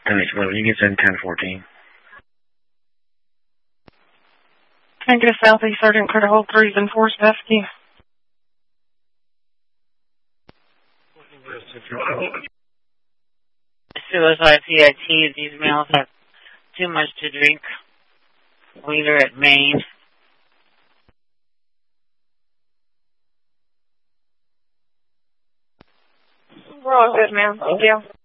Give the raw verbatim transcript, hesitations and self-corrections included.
ten eleven, you can send ten fourteen. Tango Southeast, Sergeant Carter, hold threes and fours, Pesky. Suicide C I T, these males have too much to drink. Leader at Maine. We're all good, man. Thank you.